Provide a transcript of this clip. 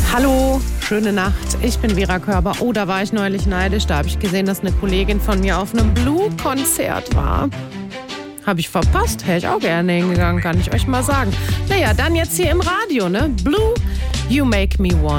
Hallo, schöne Nacht. Ich bin Vera Körber. Oh, da war ich neulich neidisch. Da habe ich gesehen, dass eine Kollegin von mir auf einem Blue-Konzert war. Habe ich verpasst. Hätte ich auch gerne hingegangen, kann ich euch mal sagen. Naja, dann jetzt hier im Radio, ne? Blue, You Make Me Want.